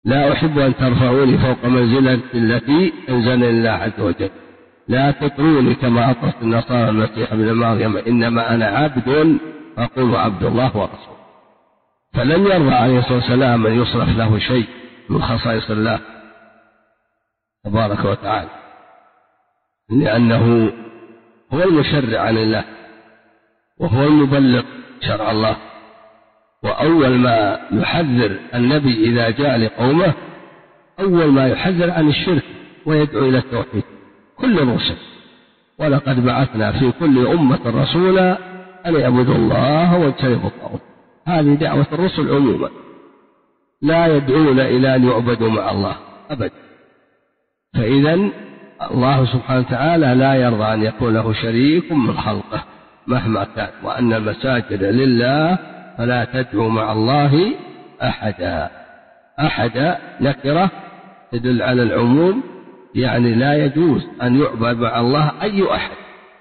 لا أحب أن ترفعوني فوق منزلة التي أنزلني الله عز وجل، لا تطروني كما أطرت النصارى المسيح ابن مريم، إنما أنا عبد فقولوا عبد الله ورسوله. فلن يرضى عليه الصلاة والسلام أن يصرف له شيء من خصائص الله تبارك وتعالى، لأنه هو المشرع عن الله وهو المبلغ شرع الله. وأول ما يحذر النبي إذا جاء لقومه أول ما يحذر عن الشرك ويدعو إلى التوحيد كل الرسل، ولقد بعثنا في كل أمة رسولا أن يعبدوا الله واجتنبوا الطاغوت. هذه دعوة الرسل عموما، لا يدعون إلى أن يعبدوا مع الله أبدا. فإذا الله سبحانه وتعالى لا يرضى أن يكون له شريك من خلقه مهما كان، وأن المساجد لله فلا تدعوا مع الله أحدا. أحدا نكرة تدل على العموم، يعني لا يجوز أن يعبد مع الله أي أحد،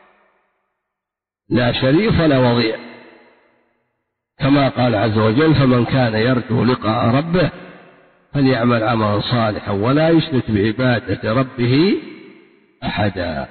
لا شريف ولا وضيع، كما قال عز وجل: فمن كان يرجو لقاء ربه فليعمل عملا صالحا ولا يشرك بعبادة ربه أحدا.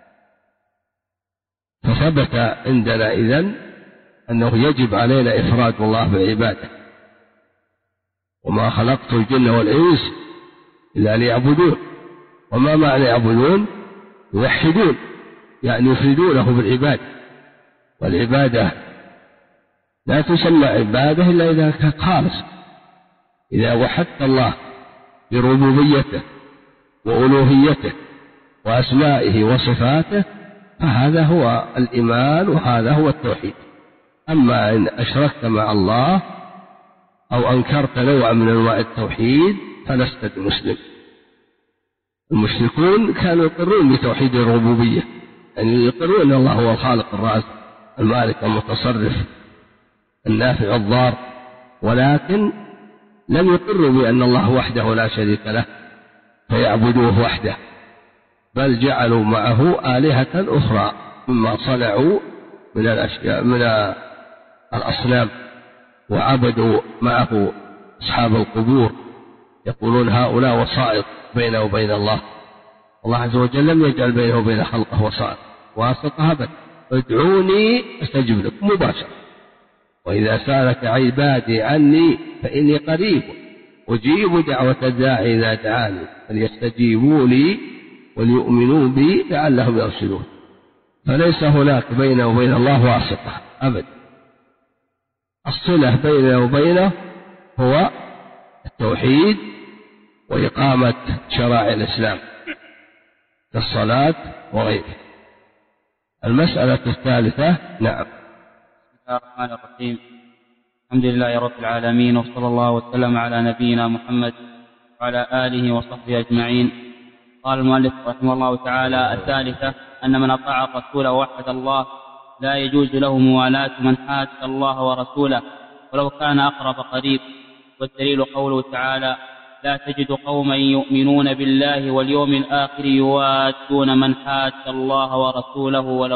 فثبت عندنا إذن أنه يجب علينا إفراد الله بالعبادة، وما خلقت الجن والإنس إلا ليعبدون. وما معنى يعبدون؟ يوحدون، يعني يفردونه بالعبادة. والعبادة لا تسمى عبادة إلا إذا كانت خالصة. إذا وحدت الله بربوبيته وألوهيته وأسمائه وصفاته فهذا هو الإيمان وهذا هو التوحيد. أما إن أشركت مع الله أو أنكرت نوع من أنواع التوحيد فلست بمسلم. المشركون كانوا يقرون بتوحيد الربوبية، يعني يقرون أن الله هو الخالق الرازق المالك المتصرف النافع الضار، ولكن لم يقروا بأن الله وحده لا شريك له فيعبدوه وحده، بل جعلوا معه آلهة أخرى مما صنعوا من الأشياء من الأصنام، وعبدوا معه أصحاب القبور، يقولون هؤلاء وسائط بينه وبين الله. الله عز وجل لم يجعل بينه وبين خلقه وسائط واسطة أبدا. ادعوني أستجب لكم مباشرة، وإذا سألك عبادي عني فإني قريب أجيب دعوة الداعي إذا دعاني فليستجيبوا لي وليؤمنوا بي لعلهم يرشدون. فليس هناك بينه وبين الله واسطة أبدا. الصلة بينه وبينه هو التوحيد وإقامة شرائع الإسلام كالصلاة وغيره. المسألة الثالثة. نعم. بسم الله الرحمن الرحيم. الحمد لله رب العالمين، وصلى الله وسلم على نبينا محمد وعلى آله وصحبه أجمعين. قال المؤلف رحمه الله تعالى: الثالثة أن من أطاع الرسول ووحد الله لا يجوز له موالاة من حاد الله ورسوله ولو كان أقرب قريب. والدليل قوله تعالى: لا تجد قوما يؤمنون بالله واليوم الآخر يوادون من حاد الله ورسوله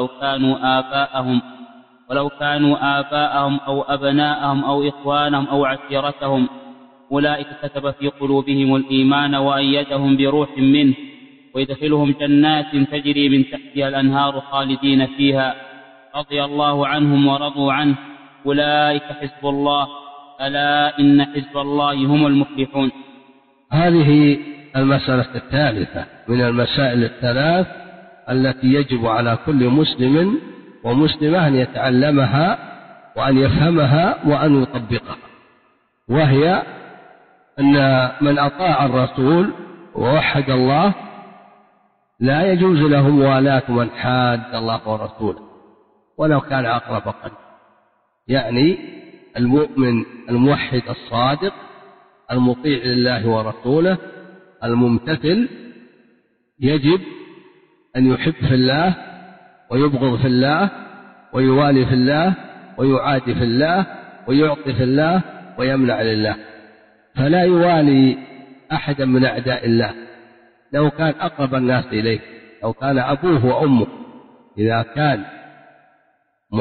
ولو كانوا آباءهم أو أبناءهم أو إخوانهم أو عشيرتهم أولئك كتب في قلوبهم الإيمان وأيدهم بروح منه ويدخلهم جنات تجري من تحتها الأنهار خالدين فيها رضي الله عنهم ورضوا عنه أولئك حزب الله ألا إن حزب الله هم المفلحون. هذه المسألة الثالثة من المسائل الثلاث التي يجب على كل مسلم ومسلمة أن يتعلمها وأن يفهمها وأن يطبقها، وهي أن من أطاع الرسول ووحد الله لا يجوز له موالاة من حاد الله ورسوله ولو كان أقرب قريب. يعني المؤمن الموحد الصادق المطيع لله ورسوله الممتثل يجب أن يحب في الله ويبغض في الله ويوالي في الله ويعادي في الله ويعطي في الله ويمنع لله، فلا يوالي أحدا من أعداء الله لو كان أقرب الناس إليه، لو كان أبوه وأمه، إذا كان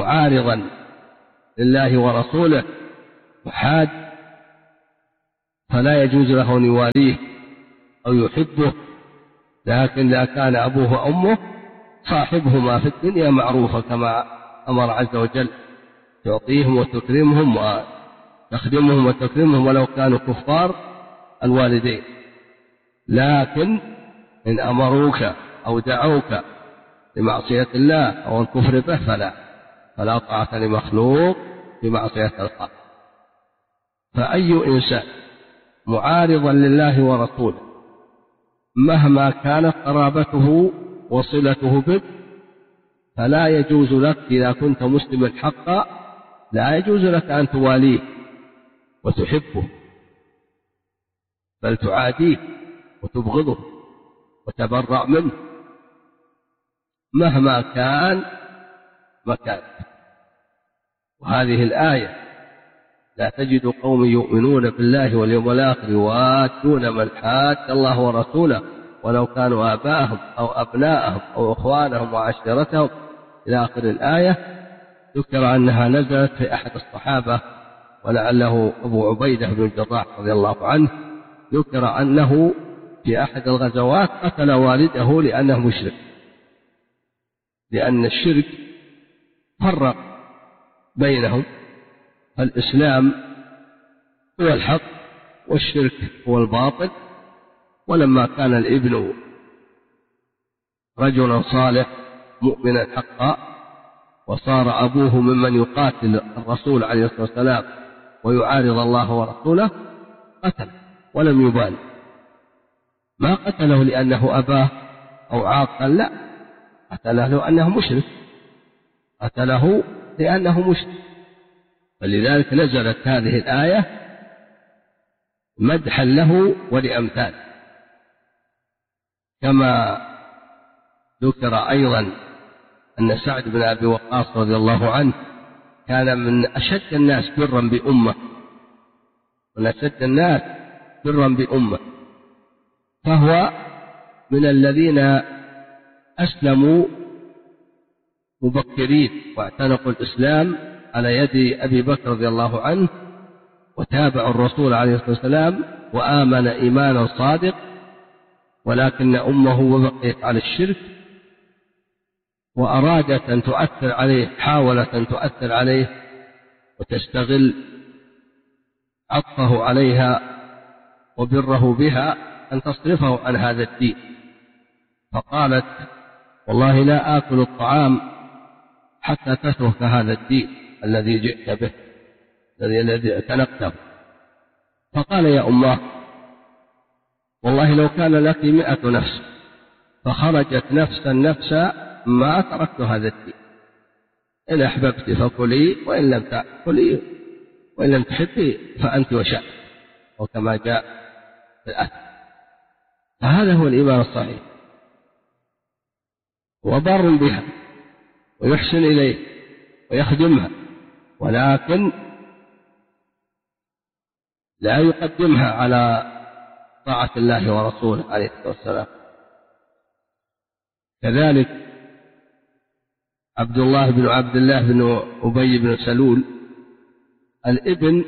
معارضا لله ورسوله وحاد فلا يجوز له أن يواليه أو يحبه، لكن إذا كان أبوه وأمه صاحبهما في الدنيا معروفة كما أمر عز وجل، تعطيهم وتكرمهم وتخدمهم وتكرمهم ولو كانوا كفار الوالدين. لكن إن أمروك أو دعوك لمعصية الله أو الكفر به فلا طاعة لمخلوق بمعصية الخالق. فأي إنسان معارضا لله ورسوله مهما كانت قرابته وصلته بك فلا يجوز لك إذا كنت مسلما حقا، لا يجوز لك أن تواليه وتحبه، بل تعاديه وتبغضه وتبرأ منه مهما كان مكانه. وهذه الآية: لا تجد قوم يؤمنون بالله واليوم الآخر يوادون من حاد الله ورسوله ولو كانوا آباءهم أو أبناءهم أو إخوانهم وعشيرتهم إلى آخر الآية. ذكر أنها نزلت في أحد الصحابة ولعله أبو عبيدة بن الجراح رضي الله عنه، ذكر أنه في أحد الغزوات قتل والده لأنه مشرك، لأن الشرك فرق بينهم، فالإسلام هو الحق والشرك هو الباطل. ولما كان الابن رجلا صالح مؤمنا حقا وصار أبوه ممن يقاتل الرسول عليه الصلاة والسلام ويعارض الله ورسوله قتله ولم يبالي، ما قتله لأنه أباه أو عاقل، لا، قتله لأنه مشرك، قتله لأنه مشرك. فلذلك نزلت هذه الآية مدحا له ولأمثاله. كما ذكر أيضا أن سعد بن أبي وقاص رضي الله عنه كان من أشد الناس برا بأمه، من أشد الناس برا بأمه، فهو من الذين أسلموا مبكرين واعتنقوا الإسلام على يد أبي بكر رضي الله عنه، وتابعوا الرسول عليه الصلاة والسلام وآمن إيمانا صادق، ولكن أمه بقيت على الشرك وأرادت أن تؤثر عليه، حاولت أن تؤثر عليه وتستغل عطفه عليها وبره بها أن تصرفه عن هذا الدين، فقالت: والله لا آكل الطعام حتى تترك هذا الدين الذي جئت به، الذي اعتنقته. فقال: يا أماه، والله لو كان لك 100 نفس فخرجت نفسا ما تركت هذا الدين، إن أحببت فكلي وإن لم تأكلي وإن لم تحبي فأنت وشأن، وكما جاء في الأثر. فهذا هو الإيمان الصحيح، وبر بها ويحسن إليه ويخدمها، ولكن لا يقدمها على طاعة الله ورسوله عليه الصلاة والسلام. كذلك عبد الله بن أبي بن سلول الابن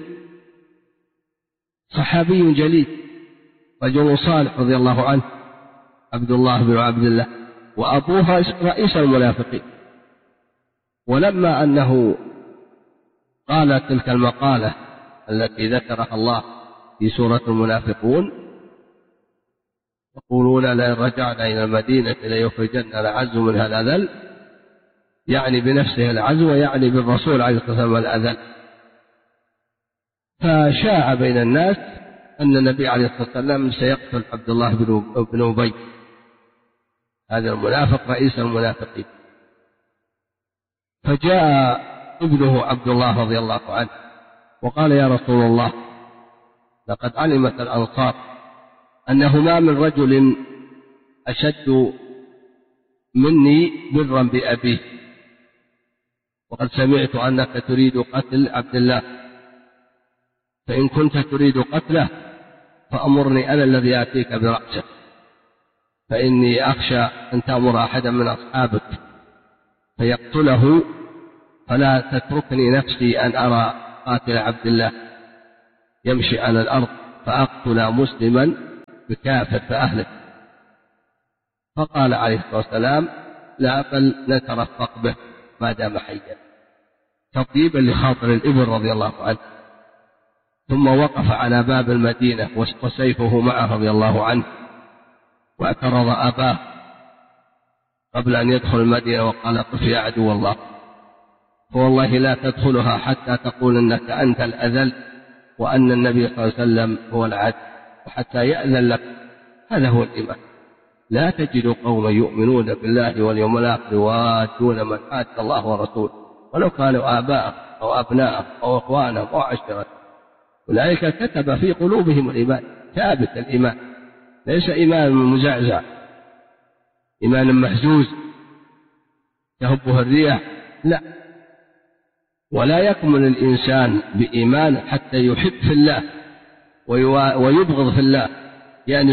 صحابي جليل رجل صالح رضي الله عنه، عبد الله بن عبد الله، وأبوه رئيس المنافقين. ولما أنه قال تلك المقالة التي ذكرها الله في سورة المنافقون: يقولون لئن رجعنا إلى المدينة ليخرجن الأعز منها الأذل، يعني بنفسه الأعز ويعني بالرسول عليه الصلاة والسلام الأذل. فشاع بين الناس أن النبي عليه الصلاة والسلام سيقتل عبد الله بن أبي، هذا المنافق رئيس المنافقين. فجاء ابنه عبد الله رضي الله عنه وقال: يا رسول الله، لقد علمت الأنصار أنه ما من رجل أشد مني برا بأبيه، وقد سمعت أنك تريد قتل عبد الله، فإن كنت تريد قتله فأمرني أنا الذي آتيك برأسه، فإني أخشى أن تأمر أحدا من أصحابك فيقتله، فلا تتركني نفسي أن أرى قاتل عبد الله يمشي على الأرض فأقتل مسلما بكافر فأهلك. فقال عليه الصلاة والسلام لا بل نترفق به ما دام حيا، تطيبا لخاطر الإبن رضي الله عنه. ثم وقف على باب المدينة وسيفه معه رضي الله عنه، واعترض أباه قبل أن يدخل المدينة وقال قف يا عدو الله، فوالله لا تدخلها حتى تقول أنك أنت الأذل وأن النبي صلى الله عليه وسلم هو العدل، وحتى يأذن لك. هذا هو الإيمان. لا تجد قوما يؤمنون بالله واليوم الآخر يوادون من حاد الله ورسوله ولو كانوا آباءهم أو أبناءهم أو إخوانهم أو عشيرتهم، أولئك كتب في قلوبهم الإيمان. ثابت الإيمان، ليس إيمان مزعزع، إيمان مهزوز تهبه الرياح، لا. ولا يكمل الإنسان بإيمان حتى يحب في الله ويبغض في الله، يعني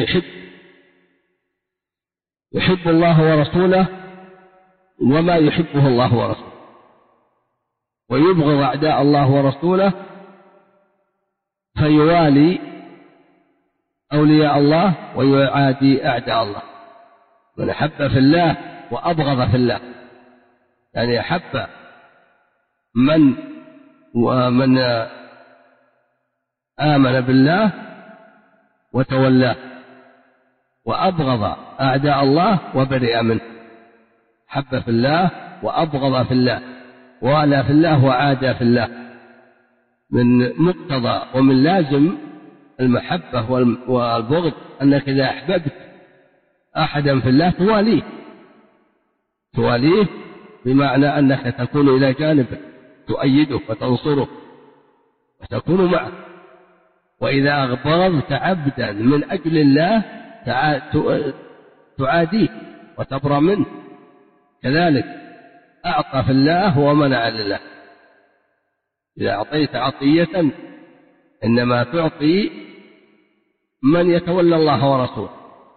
يحب الله ورسوله وما يحبه الله ورسوله، ويبغض أعداء الله ورسوله فيوالي أولياء الله ويعادي أعداء الله. من أحب في الله وأبغض في الله، يعني أحب من آمن بالله وتولاه، وأبغض أعداء الله وبرئ منه. حب في الله وأبغض في الله، والى في الله وعادى في الله. من مقتضى ومن لازم المحبة والبغض أنك إذا أحببت أحدا في الله تواليه بمعنى أنك تكون إلى جانبه، تؤيده وتنصره وتكون معه. وإذا أغبرضت عبدا من أجل الله تعاديه وتبرأ منه. كذلك أعطى في الله ومنع لله. إذا أعطيت عطية إنما تعطي من يتولى الله ورسوله،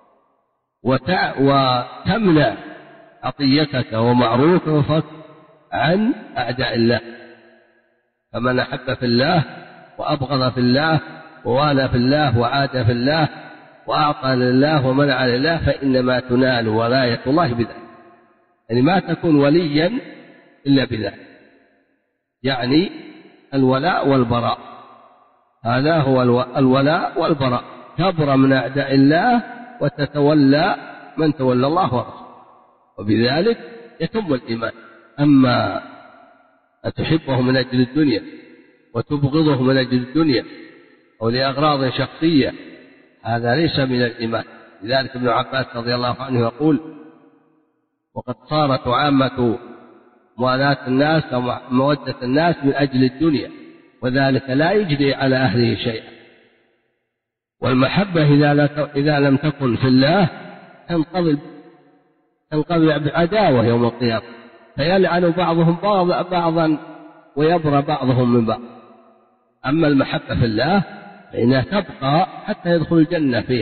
وتمنع عطيتك ومعروفك عن أعداء الله. فمن أحب في الله وأبغض في الله ووالى في الله وعاد في الله وأعطى لله ومنع لله فإنما تنال ولاية الله بذلك. يعني ما تكون وليا إلا بذلك، يعني الولاء والبراء. هذا هو الولاء والبراء، تبرأ من أعداء الله وتتولى من تولى الله ورسوله، وبذلك يتم الإيمان. أما أتحبه من أجل الدنيا وتبغضه من أجل الدنيا أو لأغراض شخصية، هذا ليس من الإيمان. لذلك ابن عباس رضي الله عنه يقول وقد صارت عامة موالاة الناس أو مودة الناس من أجل الدنيا، وذلك لا يجري على أهله شيئا. والمحبة إذا لم تكن في الله تنقضي بعداوة يوم القيامة، فيلعن بعضهم بعضا ويبرى بعضهم من بعض. أما المحبة في الله فإنها تبقى حتى يدخل الجنة فيه.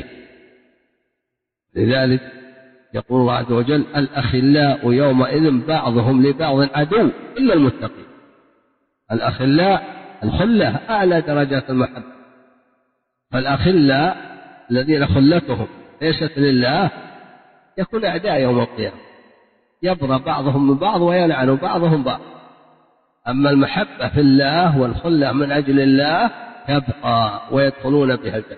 لذلك يقول الله عز وجل الأخلاء يومئذ بعضهم لبعض عدو إلا المتقين. الأخلاء الخلة أعلى درجات المحبة، فالأخلاء الذين خلتهم ليست لله يكون أعداء يوم القيامة، يبرى بعضهم من بعض ويلعن بعضهم بعض. أما المحبة في الله والخلة من أجل الله تبقى ويدخلون بها الجنة.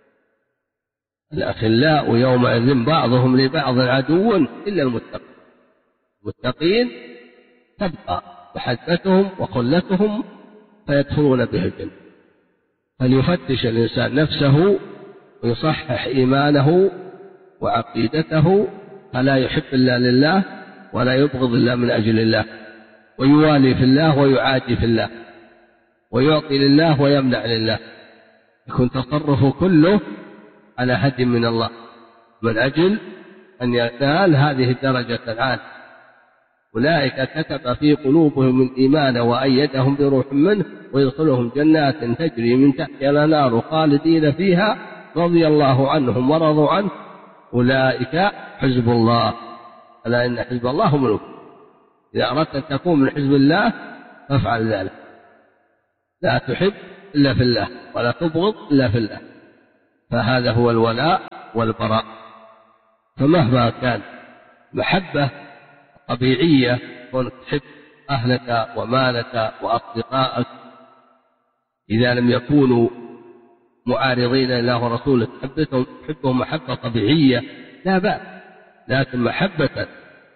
الأخلاء يومئذ بعضهم لبعض عدو إلا المتقين. المتقين تبقى محبتهم وخلتهم فيدخلون بها الجنة. فليفتش الإنسان نفسه ويصحح إيمانه وعقيدته، فلا يحب إلا لله ولا يبغض إلا من أجل الله، ويوالي في الله ويعادي في الله، ويعطي لله ويمنع لله. يكون تصرفه كله على هدي من الله من أجل أن ينال هذه الدرجة العالية. أولئك كتب في قلوبهم الإيمان وأيدهم بروح منه ويدخلهم جنات تجري من تحتها الأنهار خالدين فيها رضي الله عنهم ورضوا عنه أولئك حزب الله ألا إن حزب الله هم المفلحون. إذا أردت أن تكون من حزب الله فافعل ذلك. لا تحب إلا في الله ولا تبغض إلا في الله. فهذا هو الولاء والبراء. فمهما كان محبة طبيعية، كونك تحب أهلك ومالك وأصدقائك إذا لم يكونوا معارضين لله ورسوله تحبهم محبة طبيعية لا بأس، لكن محبة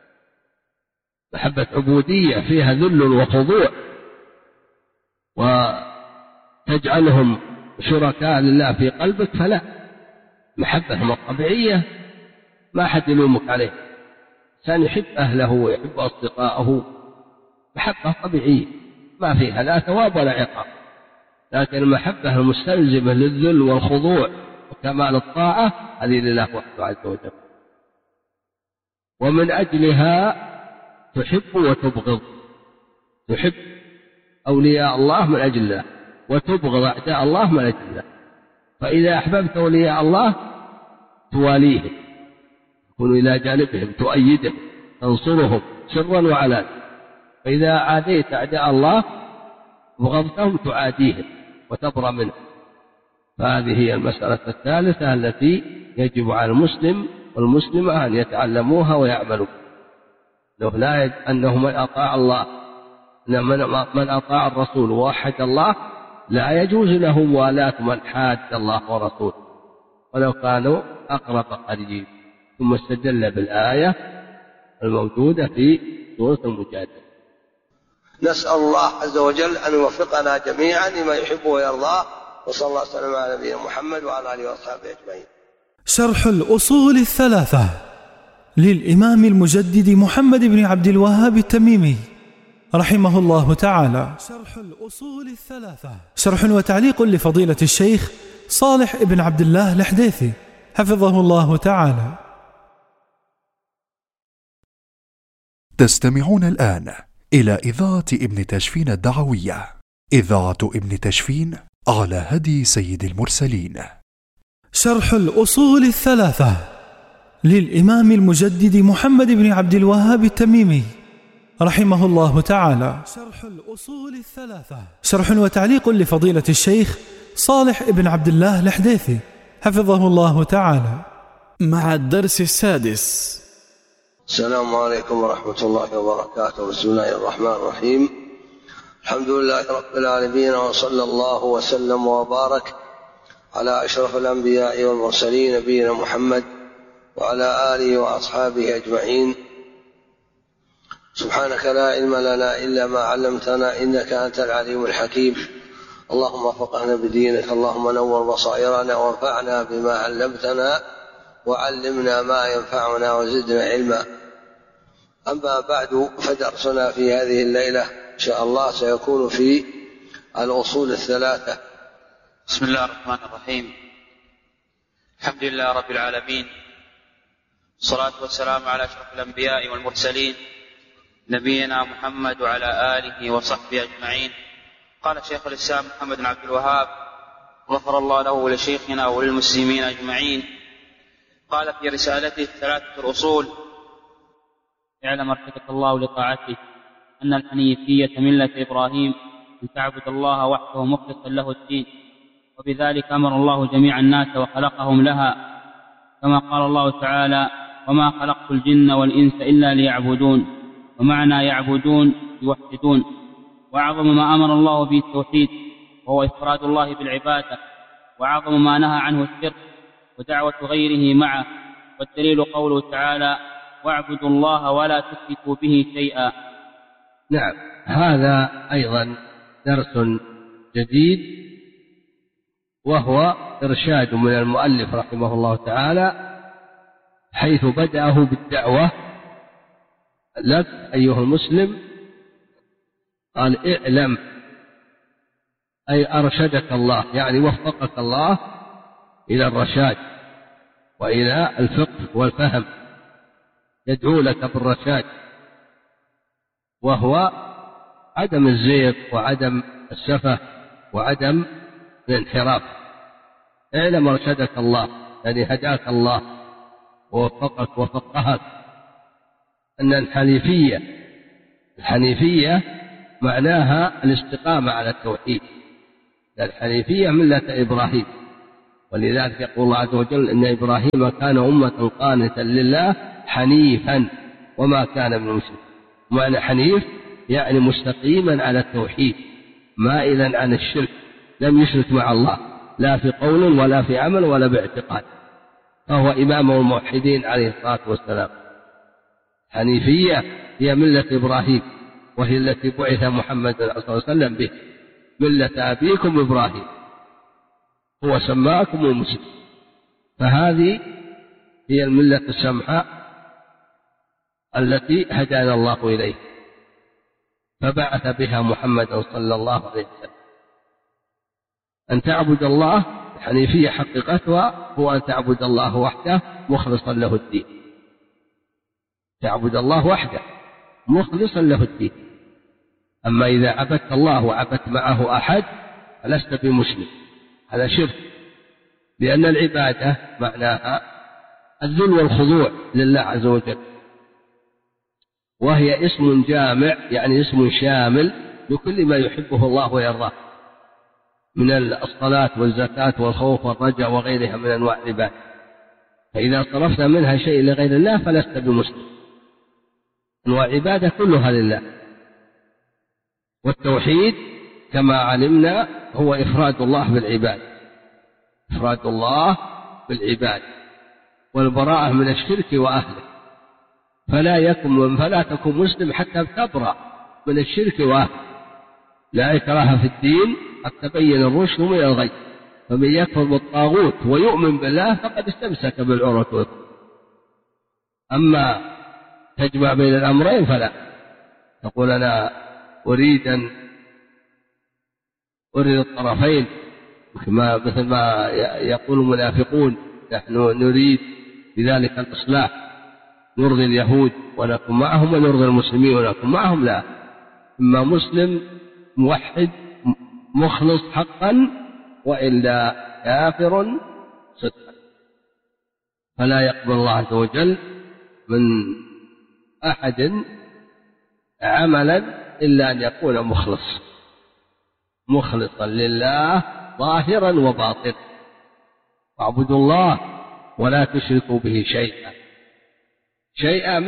عبودية فيها ذل وخضوع وتجعلهم شركاء لله في قلبك فلا. محبة طبيعية ما أحد يلومك عليه، كان يحب أهله ويحب أصدقائه محبة طبيعية ما فيها لا ثواب ولا عقاب. لكن المحبة المستلزمة للذل والخضوع وكمال الطاعة هذه لله وحده عز وجل، ومن أجلها تحب وتبغض. تحب أولياء الله من أجل الله، وتبغض أعداء الله من أجل الله. فإذا أحببت أولياء الله تواليهم، تكون إلى جانبهم، تؤيدهم، تنصرهم سرا وعلانية. فإذا عاديت أعداء الله بغضتهم تعاديهم وتبرأ منهم. فهذه هي المسألة الثالثة التي يجب على المسلم والمسلمة أن يتعلموها ويعملوا. لو لا أنه من أطاع الله، من أطاع الرسول ووحد الله لا يجوز له موالاة من حاد الله ورسوله ولو كانوا أقرب قريب. ثم استدل بالآية الموجودة في سورة المجادلة. نسأل الله عز وجل أن يوفقنا جميعا لما يحب ويرضاه، وصلى الله وسلم على نبينا محمد وعلى آله وصحبه أجمعين. شرح الأصول الثلاثة للإمام المجدد محمد بن عبد الوهاب التميمي رحمه الله تعالى. شرح الأصول الثلاثة شرح وتعليق لفضيلة الشيخ صالح بن عبد الله الحديثي حفظه الله تعالى. تستمعون الآن إلى إذاعة ابن تشفين الدعوية، إذاعة ابن تشفين على هدي سيد المرسلين. شرح الأصول الثلاثة للإمام المجدد محمد بن عبد الوهاب التميمي رحمه الله تعالى. شرح الأصول الثلاثة شرح وتعليق لفضيلة الشيخ صالح بن عبد الله الحديثي حفظه الله تعالى، مع الدرس السادس. السلام عليكم ورحمة الله وبركاته. بسم الله الرحمن الرحيم. الحمد لله رب العالمين، وصلى الله وسلم وبارك على أشرف الأنبياء والمرسلين نبينا محمد وعلى آله وأصحابه أجمعين. سبحانك لا علم لنا إلا ما علمتنا إنك أنت العليم الحكيم. اللهم فقهنا بدينك، اللهم نور بصائرنا وانفعنا بما علمتنا وعلمنا ما ينفعنا وزدنا علما. أما بعد، فدرسنا في هذه الليلة إن شاء الله سيكون في الأصول الثلاثة. بسم الله الرحمن الرحيم. الحمد لله رب العالمين، والصلاة والسلام على أشرف الأنبياء والمرسلين نبينا محمد وعلى آله وصحبه أجمعين. قال شيخ الإسلام محمد بن عبد الوهاب غفر الله له ولشيخنا وللمسلمين أجمعين، قال في رسالته ثلاثة الأصول: اعلم ارشدك الله لطاعته أن الحنيفية ملة إبراهيم، أن تعبد الله وحده مخلصا له الدين، وبذلك أمر الله جميع الناس وخلقهم لها، كما قال الله تعالى: وما خلقت الجن والإنس إلا ليعبدون. ومعنى يعبدون يوحدون. وأعظم ما أمر الله به التوحيد، وهو إفراد الله بالعبادة، وأعظم ما نهى عنه الشرك ودعوة غيره معه. والدليل قوله تعالى: واعبدوا الله ولا تشركوا به شيئا. نعم، هذا أيضا درس جديد، وهو إرشاد من المؤلف رحمه الله تعالى، حيث بدأه بالدعوة لك أيها المسلم. قال: اعلم، أي أرشدك الله، يعني وفقك الله إلى الرشاد وإلى الفقه والفهم، يدعو لك بالرشاد، وهو عدم الزيغ وعدم السفه وعدم الانحراف. اعلم أرشدك الله، يعني هداك الله ووفقك وفقهك، أن الحنيفية معناها الاستقامة على التوحيد. الحنيفية ملة إبراهيم، ولذلك يقول الله عز وجل إن إبراهيم كان أمة قانتا لله حنيفا وما كان من المشركين. معنى حنيف يعني مستقيما على التوحيد مائلا عن الشرك، لم يشرك مع الله لا في قول ولا في عمل ولا باعتقاد، فهو إمام الموحدين عليه الصلاة والسلام. حنيفية هي ملة إبراهيم، وهي التي بعث محمد صلى الله عليه وسلم به، ملة أبيكم إبراهيم، هو سماكم المسلمين. فهذه هي الملة السمحاء التي هدانا الله إليه، فبعث بها محمد صلى الله عليه وسلم. أن تعبد الله الحنيفية حقيقتها هو أن تعبد الله وحده مخلصا له الدين، تعبد الله وحده مخلصا له الدين. أما إذا عبدت الله وعبدت معه أحد فلست بمسلم، هذا شرك، لأن العبادة معناها الذل والخضوع لله عز وجل، وهي اسم جامع يعني اسم شامل لكل ما يحبه الله ويرضاه من الصلاة والزكاة والخوف والرجاء وغيرها من أنواع العبادة. فإذا صرفت منها شيء لغير الله فلست بمسلم. أنواع العبادة كلها لله. والتوحيد كما علمنا هو إفراد الله بالعباد، إفراد الله بالعباد والبراءة من الشرك وأهله. فلا تكن مسلم حتى تبرأ من الشرك وأهله. لا إكراه في الدين قد تبين الرشد من الغي، فمن يكفر بالطاغوت ويؤمن بالله فقد استمسك بالعروة الوثقى. أما تجمع بين الأمرين فلا، تقول أنا أريد الطرفين مثل ما يقول المنافقون نحن نريد بذلك الإصلاح، نرضي اليهود ونكون معهم ونرضي المسلمين ونكون معهم. لا، إما مسلم موحد مخلص حقا وإلا كافر صدقا. فلا يقبل الله عز وجل من أحد عملا إلا أن يكون مخلصا لله ظاهرا وباطنا. واعبدوا الله ولا تشركوا به شيئا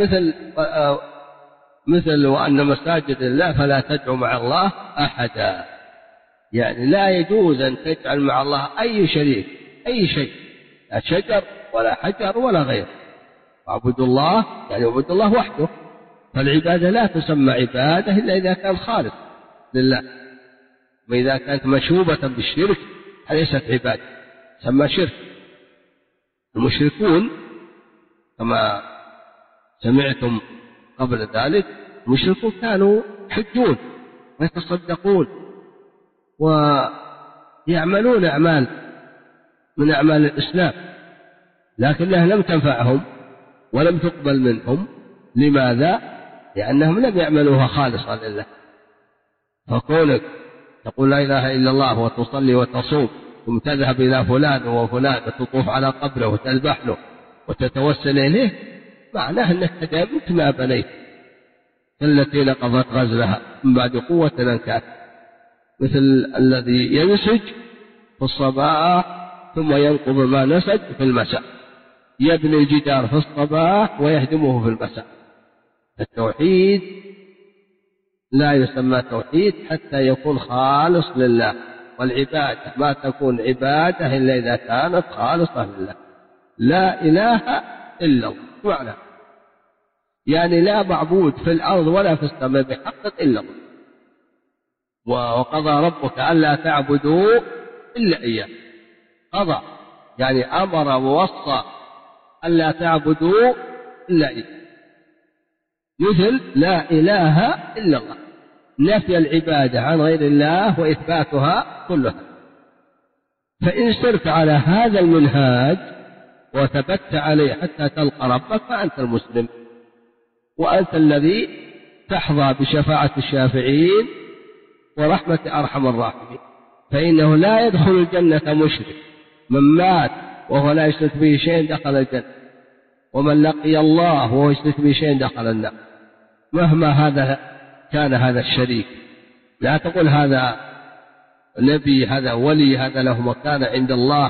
مثل وأن مساجد الله فلا تدعوا مع الله أحدا، يعني لا يجوز أن تجعل مع الله أي شريك أي شيء، لا شجر ولا حجر ولا غيره. واعبدوا الله يعني اعبدوا الله وحده. فالعبادة لا تسمى عبادة إلا إذا كان خالص لله، وإذا كانت مشوبة بالشرك ليست عبادة، تسمى شرك. المشركون كما سمعتم قبل ذلك، المشركون كانوا يحجون ويتصدقون ويعملون أعمال من أعمال الإسلام، لكنها لم تنفعهم ولم تقبل منهم. لماذا؟ لأنهم لم يعملوها خالصا لله. فكونك تقول لا إله إلا الله وتصلي وتصوم ثم تذهب إلى فلان وفلان وتطوف على قبره وتذبح له وتتوسل إليه، معناه أنك هدمت ما بنيت التي نقضت غزلها من بعد قوة أنكاث، مثل الذي ينسج في الصباح ثم ينقض ما نسج في المساء، يبني الجدار في الصباح ويهدمه في المساء. التوحيد لا يسمى توحيد حتى يكون خالص لله، والعبادة ما تكون عبادة إلا إذا كانت خالصة لله. لا إله إلا الله معنى يعني لا معبود في الأرض ولا في السماء بحق إلا الله. وقضى ربك ألا تعبدوا إلا إياه، قضى يعني أمر ووصى ألا تعبدوا إلا إياه، مثل لا إله إلا الله، نفي العبادة عن غير الله وإثباتها كلها. فإن سرت على هذا المنهاج وثبت عليه حتى تلقى ربك فأنت المسلم، وأنت الذي تحظى بشفاعة الشافعين ورحمة أرحم الراحمين. فإنه لا يدخل الجنة مشرك، من مات وهو لا يشرك به شيء دخل الجنة، ومن لقي الله وهو يشرك به شيء دخل النار، مهما هذا كان هذا الشريك. لا تقول هذا نبي هذا ولي هذا له مكانة عند الله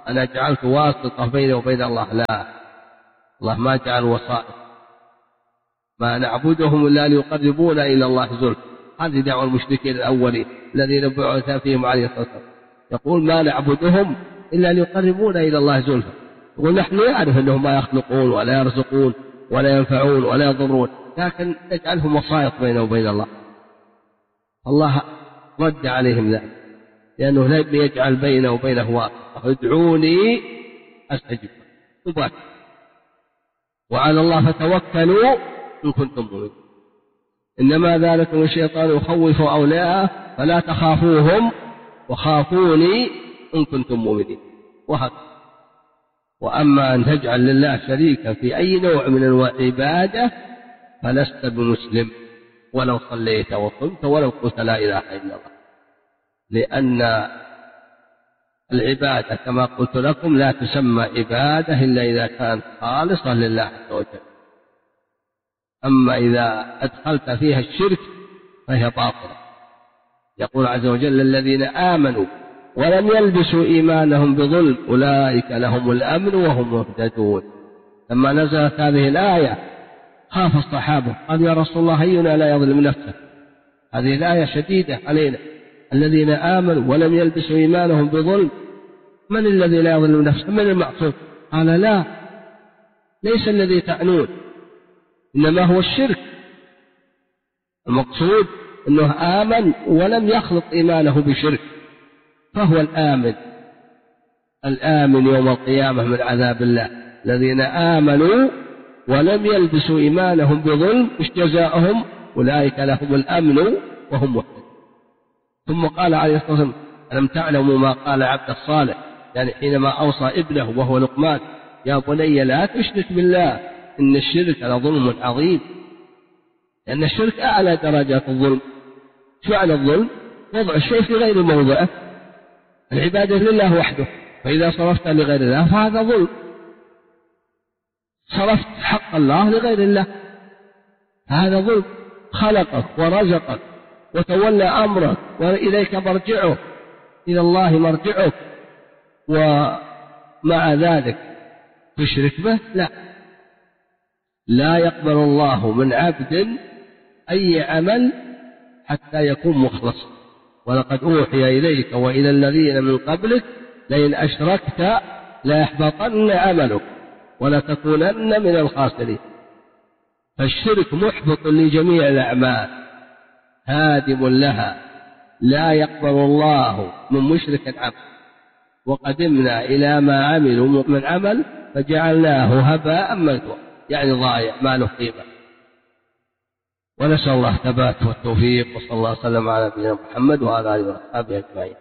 أنا جعلت واسطة بيني وبين الله، لا، الله ما جعل وسائط. ما نعبدهم إلا ليقربونا إلى الله زلفى. هذه دعوة المشركين الأولين الذين بعث فيهم عليه الصلاة والسلام، يقول ما نعبدهم إلا ليقربونا إلى الله زلفى. يقول نحن نعرف أنهم ما يخلقون ولا يرزقون ولا ينفعون ولا يضرون، لكن نجعلهم وسائط بيننا وبين الله. الله رد عليهم ذلك، لأنه لم يجعل بينه وبينه واسطة. ادعوني أستجب مباشرة، وعلى الله فتوكلوا إن كنتم مؤمنين. إنما ذلكم الشيطان يخوف أولياءه فلا تخافوهم وخافوني إن كنتم مؤمنين. وهكذا. وأما أن تجعل لله شريكا في أي نوع من أنواع العبادة فلست بمسلم ولو صليت وصمت ولو قلت لا إله إلا الله، لأن العبادة كما قلت لكم لا تسمى عبادة إلا إذا كانت خالصة لله عز وجل. أما إذا أدخلت فيها الشرك فهي باطلة. يقول عز وجل الذين آمنوا ولم يلبسوا إيمانهم بظلم أولئك لهم الأمن وهم مهتدون. لما نزلت هذه الآية خاف الصحابة، قال يا رسول الله أينا لا يظلم نفسه؟ هذه الآية شديدة علينا. الذين آمنوا ولم يلبسوا إيمانهم بظلم، من الذي لا يظلم نفسه؟ من المعصوم؟ قال لا، ليس الذي تعنون، إنما هو الشرك. المقصود أنه آمن ولم يخلط إيمانه بشرك، فهو الآمن يوم القيامة من عذاب الله. الذين آمنوا ولم يلبسوا إيمانهم بظلم إيش جزاؤهم؟ أولئك لهم الأمن وهم مهتدون. ثم قال عليه الصلاة والسلام ألم تعلموا ما قال عبد الصالح، يعني حينما أوصى ابنه وهو لقمان يا بني لا تشرك بالله إن الشرك لظلم عظيم. لأن الشرك أعلى درجات الظلم. شو على الظلم؟ وضع الشيء في غير موضعه. العبادة لله وحده، فإذا صرفت لغير الله فهذا ظلم. صرفت حق الله لغير الله هذا ظلم. خلقك ورزقك وتولى أمرك وإليك مرجعك، إلى الله مرجعك، ومع ذلك تشرك به؟ لا يقبل الله من عبد أي عمل حتى يكون مخلص. ولقد أوحي إليك وإلى الذين من قبلك لئن أشركت ليحبطن عملك ولتكونن من الخاسرين. فالشرك محبط لجميع الأعمال، هادم لها، لا يقبل الله من مشرك عمل. وقدمنا إلى ما عملوا من عمل فجعلناه هباء منثورا، يعني ضايع ما له قيمة. ونسأل الله الثبات والتوفيق، وصلى الله وسلم على نبينا محمد وعلى آله وصحبه أجمعين.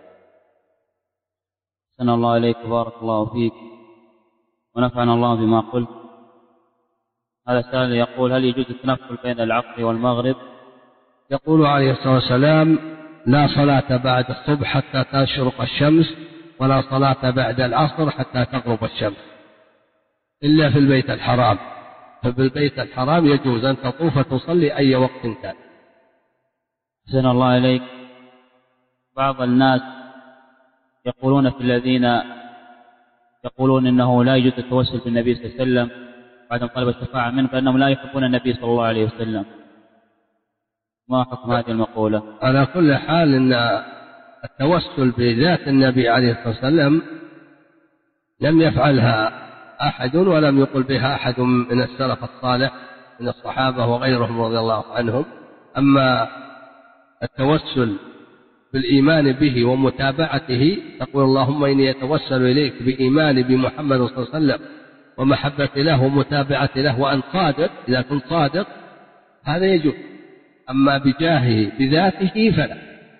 أحسن الله إليك وبارك الله فيك ونفعنا الله بما قلت. هذا سائل يقول هل يجوز التنفل بين العصر والمغرب؟ يقول عليه الصلاة والسلام لا صلاة بعد الصبح حتى تشرق الشمس، ولا صلاة بعد العصر حتى تغرب الشمس، إلا في البيت الحرام. فبالبيت الحرام يجوز أن تطوف تصلي أي وقت كان. أحسن الله إليك. بعض الناس يقولون في الذين يقولون إنه لا يجوز التوسل بالنبي صلى الله عليه وسلم بعد طلب الشفاعة منه فإنهم لا يحبون النبي صلى الله عليه وسلم. ما حكم هذه المقولة؟ على كل حال إن التوسل بذات النبي عليه الصلاة والسلام لم يفعلها أحد ولم يقل بها أحد من السلف الصالح من الصحابة وغيرهم رضي الله عنهم. أما التوسل بالإيمان به ومتابعته، تقول اللهم إني أتوسل إليك بإيماني بمحمد صلى الله عليه وسلم ومحبتي له ومتابعتي له وأن صادق، إذا كنت صادق هذا يجوز. أما بجاهه بذاته فلا.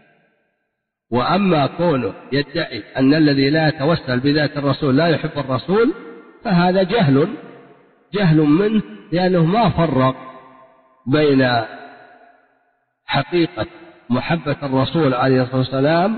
وأما كونه يدعي أن الذي لا يتوسل بذات الرسول لا يحب الرسول فهذا جهل منه، لأنه ما فرق بين حقيقة محبة الرسول عليه الصلاة والسلام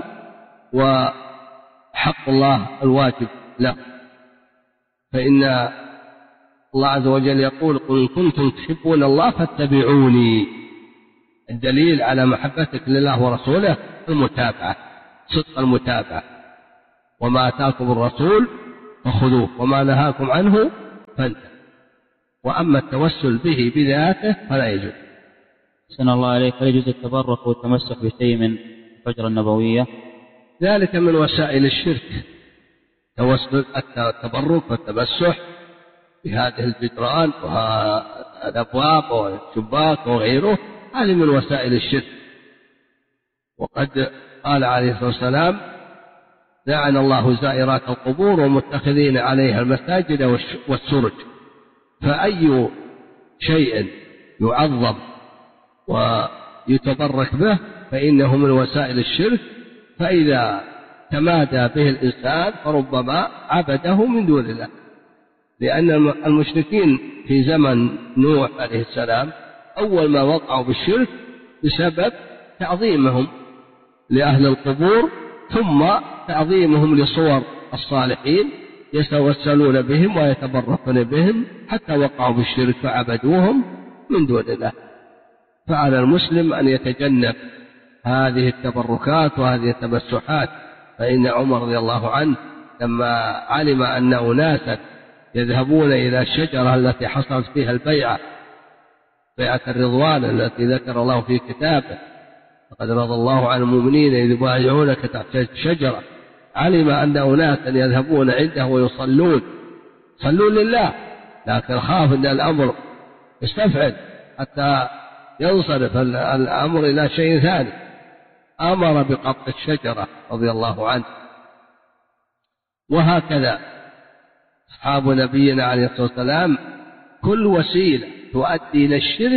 وحق الله الواجب له. فإن الله عز وجل يقول قل إن كنتم تحبون الله فاتبعوني. الدليل على محبتك لله ورسوله المتابعة، صدق المتابعة. وما أتاكم الرسول فخذوه وما نهاكم عنه فانتهوا. وأما التوسل به بذاته فلا يجوز. أحسن الله عليك. هل يجوز التبرك والتمسح بشيء من الحجرة النبوية؟ ذلك من وسائل الشرك، توسل التبرك والتمسح بهذه الجدران والأبواب والشباك وغيره، هذه من وسائل الشرك. وقد قال عليه الصلاة والسلام: لعن الله زائرات القبور ومتخذين عليها المساجد والسرج. فأي شيء يعظم ويتبرك به فإنه من وسائل الشرك، فإذا تمادى به الإنسان فربما عبده من دون الله. لأن المشركين في زمن نوح عليه السلام أول ما وقعوا بالشرك بسبب تعظيمهم لأهل القبور، ثم تعظيمهم لصور الصالحين يتوسلون بهم ويتبركون بهم حتى وقعوا بالشرك فعبدوهم من دون الله. فعلى المسلم أن يتجنب هذه التبركات وهذه التمسحات. فإن عمر رضي الله عنه لما علم أن أناسا يذهبون إلى الشجرة التي حصلت فيها البيعة، بيعة الرضوان التي ذكر الله في كتابه: فقد رضى الله عن المؤمنين إذ يبايعونك تحت الشجرة، علم أن أناسا يذهبون عنده ويصلون لله، لكن خاف أن الأمر يستفعل حتى ينصرف الأمر إلى شيء ثاني، أمر بقطع الشجرة رضي الله عنه. وهكذا أصحاب نبينا عليه الصلاة والسلام كل وسيلة تؤدي إلى الشرك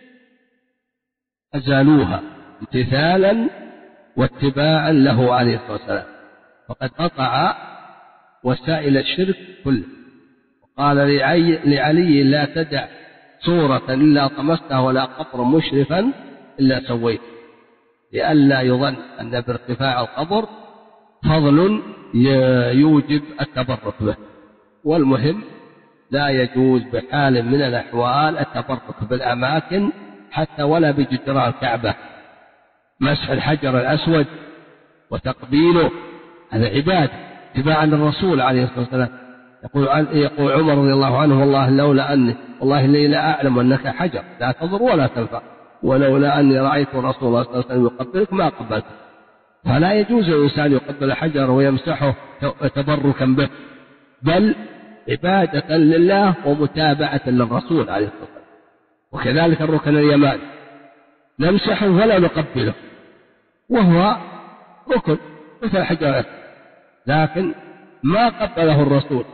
أزالوها امتثالا واتباعا له عليه الصلاة والسلام، فقد قطع وسائل الشرك كله. وقال لعلي: لا تدع صورة إلا طمستها ولا قبر مشرفا إلا سويته، لئلا يظن أن بارتفاع القبر فضل يوجب التبرك به. والمهم لا يجوز بحال من الأحوال التبرك بالأماكن حتى ولا بجدران الكعبة. مسح الحجر الأسود وتقبيله هذا عبادة اتباعا للرسول عليه الصلاة والسلام. يقول عمر رضي الله عنه: والله لولا أني لا أعلم أنك حجر لا تضر ولا تنفع، ولولا أني رأيت رسول الله صلى الله عليه وسلم يقبلك ما قبلت. فلا يجوز الإنسان يقبل حجر ويمسحه تبركا به، بل عبادة لله ومتابعة للرسول عليه الصلاة والسلام. وكذلك الركن اليماني نمسحه ولا نقبله، وهو ركن مثل الحجر، لكن ما قبله الرسول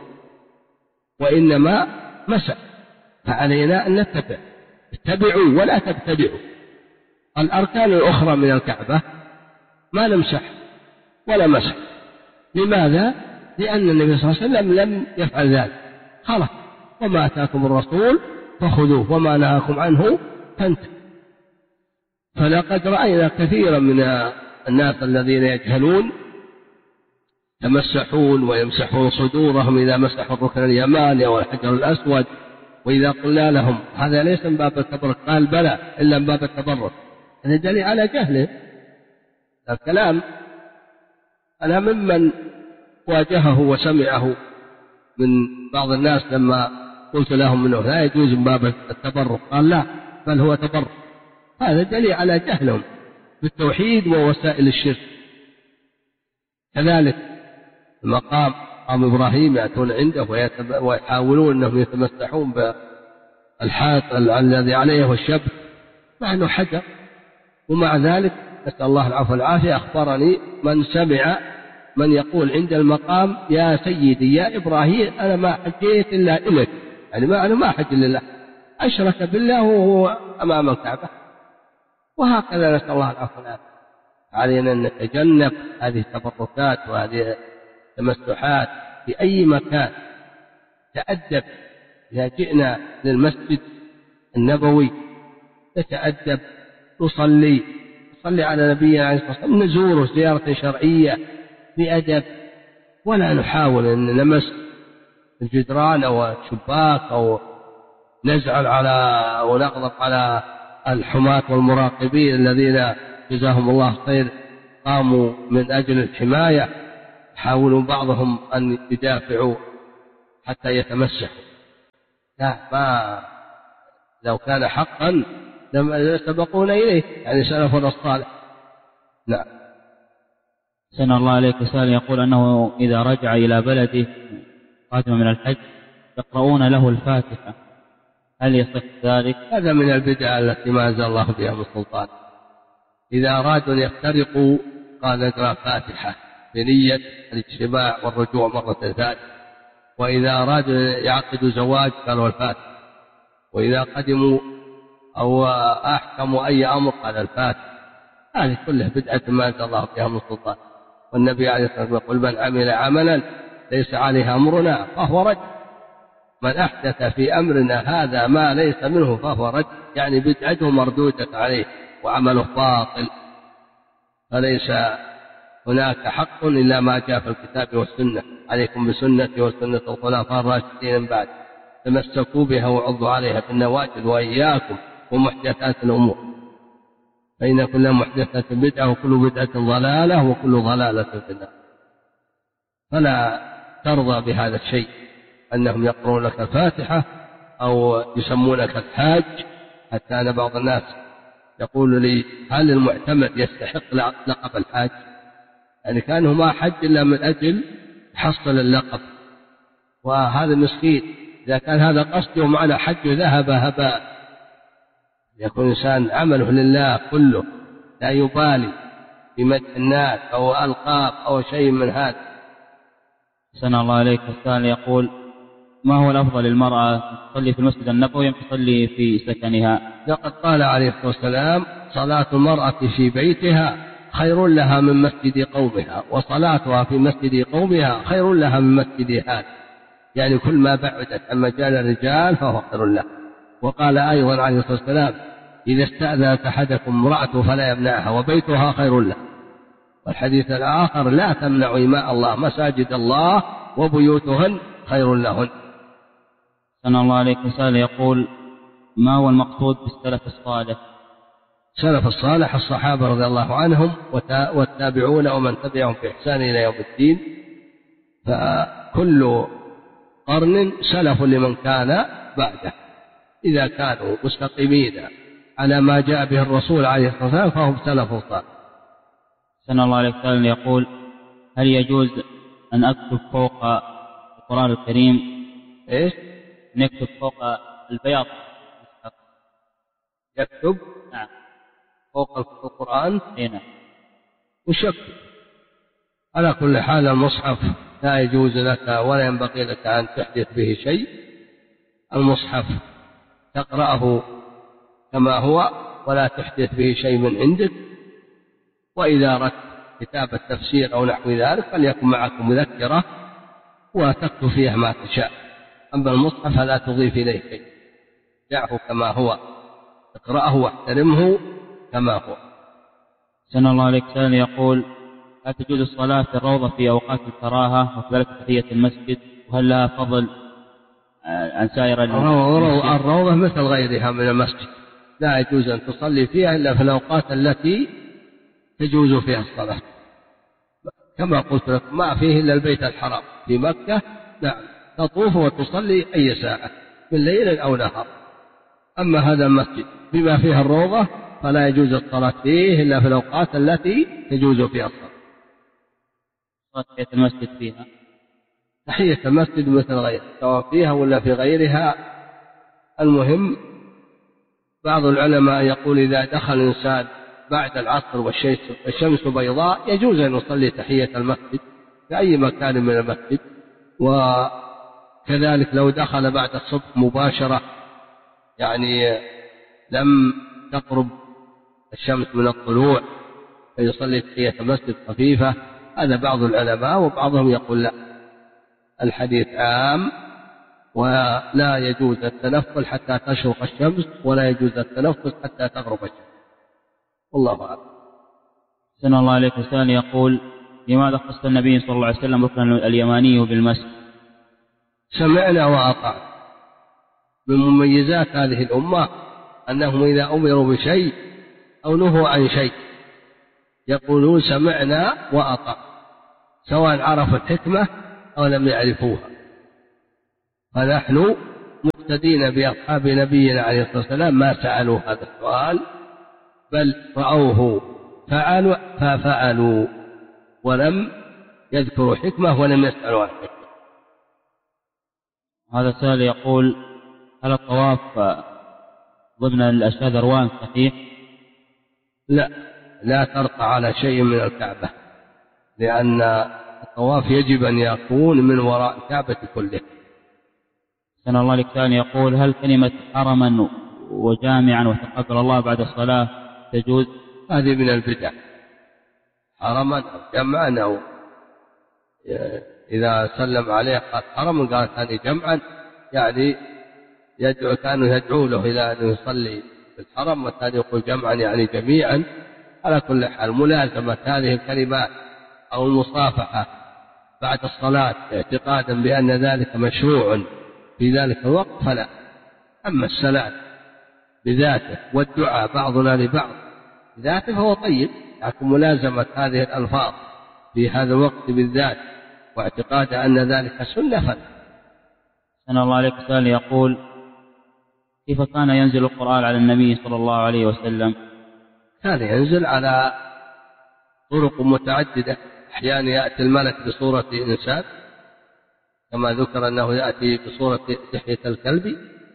وإنما مسح. فعلينا أن اتبعوا ولا تبتدعوا. الأركان الأخرى من الكعبة ما نمسح ولا مسح. لماذا؟ لأن النبي صلى الله عليه وسلم لم يفعل ذلك، خلاص: وما أتاكم الرسول فخذوه وما نهاكم عنه فانتهوا. فلقد رأينا كثيرا من الناس الذين يجهلون يتمسحون ويمسحون صدورهم إذا مسحوا الركن اليماني أو الحجر الأسود، وإذا قلنا لهم هذا ليس من باب التبرك قال: بلى، إلا من باب التبرك. هذا دليل على جهله. الكلام أنا ممن واجهه وسمعه من بعض الناس لما قلت لهم أنه لا يجوز من باب التبرك، قال: لا، بل هو تبرك. هذا دليل على جهلهم بالتوحيد ووسائل الشرك. كذلك المقام إبراهيم يأتون عنده ويحاولون أنهم يتمسحون بالحائط الذي عليه والشبك مع أنه حجر، ومع ذلك نسأل الله العفو والعافية أخبرني من سمع من يقول عند المقام: يا سيدي يا إبراهيم أنا ما حجيت إلا إليك، يعني أنا ما حج لله، أشرك بالله وهو أمام الكعبة. وهكذا نسأل الله العفو والعافية. علينا أن نتجنب هذه التبركات وهذه التمسحات في أي مكان. تأدب إذا جئنا للمسجد النبوي، نتأدب، نصلي على نبينا عليه الصلاة والسلام، نزوره زيارة شرعية بأدب، ولا نحاول أن نمس الجدران أو الشباك أو نزعل على ونغضب على الحماة والمراقبين الذين جزاهم الله خير قاموا من أجل الحماية. حاولوا بعضهم أن يدافعوا حتى يتمسكوا. لا، ما لو كان حقا لم سبقونا إليه، يعني سلفنا الصالح. نعم. سن الله عليك سائل يقول أنه إذا رجع إلى بلده قادم من الحج يقرؤون له الفاتحة، هل يصح ذلك؟ هذا من البدع التي ما أنزل الله بها من سلطان. إذا أرادوا أن يفترقوا قال نقرأ فاتحة بنية الاجتماع والرجوع مرة ثانية، وإذا أرادوا يعقدوا زواج قالوا الفاتحة، وإذا قدموا أو أحكموا أي أمر قال الفاتحة. هذه كلها بدعة ما أنزل الله بها من سلطان. والنبي عليه الصلاة والسلام يقول من عمل عملا ليس عليه أمرنا فهو رد. من أحدث في أمرنا هذا ما ليس منه فهو رد، يعني بدعته مردودة عليه وعمله باطل. فليس هناك حق إلا ما جاء في الكتاب والسنة. عليكم بسنتي وسنة الخلفاء الراشدين من بعد، تمسكوا بها وعضوا عليها بالنواجذ، وإياكم ومحدثات الأمور، فإن كل محدثة بدعة وكل بدعة ضلالة وكل ضلالة في النار. فلا ترضى بهذا الشيء، أنهم يقرون لك الفاتحة أو يسمونك الحاج. حتى أنا بعض الناس يقول لي هل المعتمر يستحق لقب الحاج؟ يعني كانه ما حج إلا من أجل حصل اللقب، وهذا مسكين. إذا كان هذا قصده ومعنى حج ذهب هباء. يكون إنسان عمله لله كله، لا يبالي بمدح الناس أو ألقاب أو شيء من هذا. سن الله عليك السائل يقول ما هو الأفضل للمرأة تصلي في المسجد النبوي أم تصلي في سكنها؟ لقد قال عليه الصلاة والسلام صلاة المرأة في بيتها خير لها من مسجد قومها، وصلاتها في مسجد قومها خير لها من مسجد هذا، يعني كل ما بعدت عن مجال الرجال فهو خير له. وقال أيضا عليه الصلاة والسلام إذا استأذنت أحدكم امرأته فلا يمنعها وبيتها خير له. والحديث الآخر لا تمنعوا إماء الله مساجد الله وبيوتهن خير لهن. سن الله عليك سائل يقول ما هو المقصود بالسلف الصالح؟ سلف الصالح الصحابة رضي الله عنهم والتابعون ومن تبعهم بإحسان إلى يوم الدين. فكل قرن سلف لمن كان بعده، إذا كانوا مستقيمين على ما جاء به الرسول عليه الصلاة والسلام فهم سلف صالح. سن الله عليك سائل يقول هل يجوز أن أكتب فوق القرآن الكريم إيش؟ نكتب فوق البياض يكتب؟ نعم. فوق القرآن؟ نعم. وش يكتب؟ على كل حال المصحف لا يجوز لك ولا ينبغي لك أن تحدث به شيء. المصحف تقرأه كما هو ولا تحدث به شيء من عندك. وإذا أردت كتاب التفسير أو نحو ذلك فليكن معك مذكرة وتكتب فيها ما تشاء. أما المصحف فلا تضيف إليه شيء، دعه كما هو، اقرأه واحترمه كما هو. سن الله عليك سائل يقول لا تجوز الصلاة في الروضة في أوقات الكراهة وكذلك تحية المسجد، وهل لها فضل عن سائر المسجد؟ الروضة مثل غيرها من المسجد، لا يجوز أن تصلي فيها إلا في الأوقات التي تجوز فيها الصلاة، كما قلت لك ما فيه إلا البيت الحرام في مكة. نعم تطوف وتصلي أي ساعة من ليل أو نهار. أما هذا المسجد بما فيها الروضة فلا يجوز الصلاة فيه إلا في الأوقات التي تجوز فيها الصلاة. تحية المسجد فيها؟ تحية المسجد مثل غيرها سواء فيها ولا في غيرها. المهم بعض العلماء يقول إذا دخل الإنسان بعد العصر والشمس بيضاء يجوز أن يصلي تحية المسجد في أي مكان من المسجد. وكذلك لو دخل بعد الصبح مباشرة يعني لم تقرب الشمس من الطلوع فيصلي تحية المسجد خفيفة. هذا بعض العلماء، وبعضهم يقول لا، الحديث عام ولا يجوز التنفل حتى تشرق الشمس ولا يجوز التنفس حتى تغرب الشمس. والله أعلم. سن الله عليك سائل يقول لماذا خص النبي صلى الله عليه وسلم ركن اليماني بالمسجد؟ سمعنا وأطعنا. من مميزات هذه الأمة أنهم إذا أمروا بشيء أو نهوا عن شيء يقولون سمعنا وأطعنا، سواء عرفوا الحكمة أو لم يعرفوها. فنحن مقتدين بأصحاب نبينا عليه الصلاة والسلام ما سألوا هذا السؤال، بل رأوه ففعلوا ولم يذكروا حكمة ولم يسألوا عن حكمة. هذا سائل يقول: هل الطواف ضمن الأشياء ذروان صحيح؟ لا ترقى على شيء من الكعبة، لأن الطواف يجب أن يكون من وراء الكعبة كله. سن الله لك ثاني يقول: هل كلمة حرما وجامعا وتقبل الله بعد الصلاة تجوز؟ هذه من البدع، حرما أو جمعا، أو إذا سلم عليه قال حرما قال ثاني جمعا، يعني كانوا يدعو له إلى أن يصلي في الحرم، والثاني يقول جمعا يعني جميعا. على كل حال ملازمة هذه الكلمات أو المصافحة بعد الصلاة اعتقادا بأن ذلك مشروع في ذلك الوقت فلا. أما السلام بذاته والدعاء بعضنا لبعض بذاته فهو طيب، لكن ملازمة هذه الألفاظ في هذا الوقت بالذات واعتقاد أن ذلك سنة فلا. سن الله عليك سؤال يقول: كيف كان ينزل القرآن على النبي صلى الله عليه وسلم؟ كان ينزل على طرق متعددة، أحيانا يأتي الملك بصورة إنسان كما ذكر أنه يأتي بصورة دحية الكلب،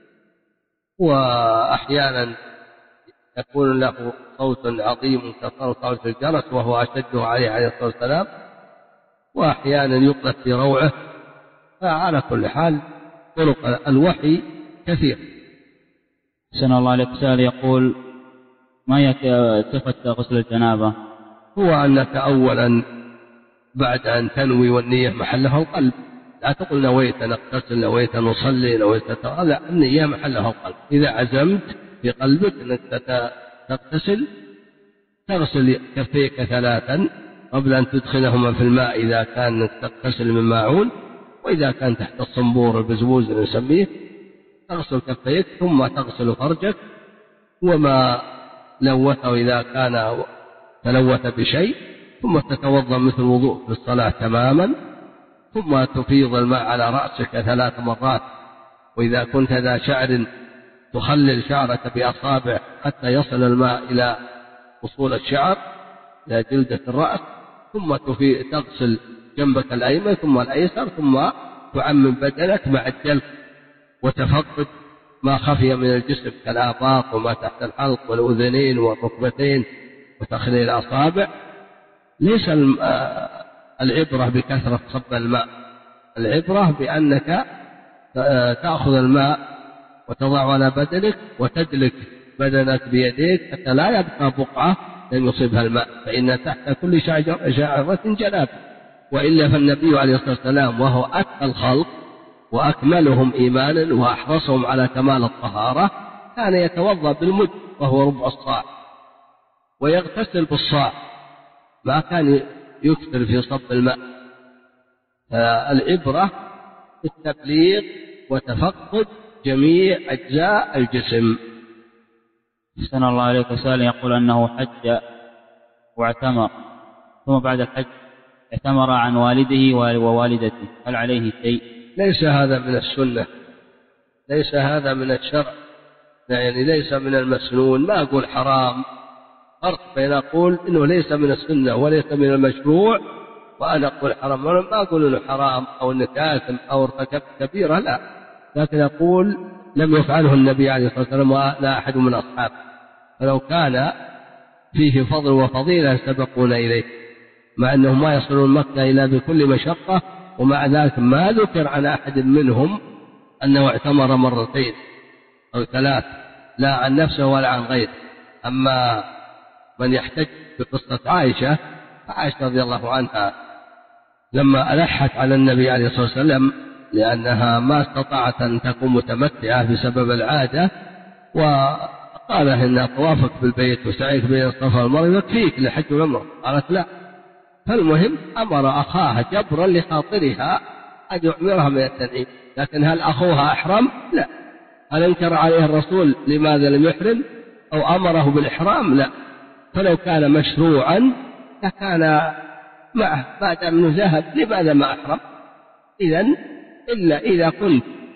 وأحيانا يكون له صوت عظيم كصوت الجرس وهو أشده عليه الصلاة والسلام، وأحيانا يقلت في روعه. فعلى كل حال طرق الوحي كثير. سن الله عليك سؤال يقول: ما هي صفة غسل الجنابة؟ هو أنك أولا بعد أن تنوي والنية محلها القلب، لا تقول نويت أن أغتسل، نويت أن أصلي، نويت لا، النية محلها القلب. إذا عزمت في قلبك أنك تغتسل تغسل كفيك 3 قبل أن تدخلهما في الماء إذا كان تغتسل من ماعون، وإذا كان تحت الصنبور البزبوز نسميه تغسل كفيك، ثم تغسل فرجك وما لوثه إذا كان تلوث بشيء، ثم تتوضأ مثل الوضوء في الصلاة تماما، ثم تفيض الماء على رأسك 3 مرات، وإذا كنت ذا شعر تخلل شعرك بأصابع حتى يصل الماء إلى أصول الشعر إلى جلدة الرأس، ثم تغسل جنبك الأيمن ثم الأيسر، ثم تعمم بدنك مع الدلك وتفقد ما خفي من الجسم كالآفاق وما تحت الحلق والأذنين والركبتين وتخليل الأصابع. ليس العبرة بكثرة صب الماء، العبرة بأنك تأخذ الماء وتضع على بدنك وتدلك بدنك بيديك حتى لا يبقى بقعة لم يصيبها الماء، فإن تحت كل شعرة جنابة. وإلا فالنبي عليه الصلاة والسلام وهو أتقى الخلق وأكملهم إيمانا وأحرصهم على كمال الطهارة كان يتوضأ بالمد وهو ربع الصاع ويغتسل بالصاع، ما كان يكثر في صب الماء. العبرة بالتبليغ وتفقد جميع أجزاء الجسم. أحسن الله عليك. سؤال يقول أنه حج واعتمر ثم بعد الحج اعتمر عن والده ووالدته، هل عليه شيء؟ ليس هذا من السنة، ليس هذا من الشرع، يعني ليس من المسنون. ما أقول حرام، فرق بين أقول إنه ليس من السنة وليس من المشروع وأنا أقول حرام. ما أقول إنه حرام أو إنه آثم أو ارتكب كبيرة، لا، لكن أقول لم يفعله النبي عليه الصلاة والسلام ولا أحد من أصحابه، فلو كان فيه فضل وفضيلة سبقون إليه، مع أنهم ما يصلون مكة إلا بكل مشقة، ومع ذلك ما ذكر عن أحد منهم أنه اعتمر 2 أو 3، لا عن نفسه ولا عن غيره. أما من يحتج بقصة عائشة، فعائشة رضي الله عنها لما ألحت على النبي عليه الصلاة والسلام لأنها ما استطاعت أن تكون متمتعة بسبب العادة، وقال إن طوافك بالبيت وسعيك بين الصفا والمروة يكفيك لحج والعمرة، قالت لا. فالمهم أمر أخاها جبرا لخاطرها أن يعمرها من التنعيم، لكن هل أخوها أحرم؟ لا. هل انكر عليه الرسول لماذا لم يحرم أو أمره بالإحرام؟ لا. فلو كان مشروعا لكان معه بعد أنه ذهب، لماذا ما أحرم؟ إذن إلا إذا كنت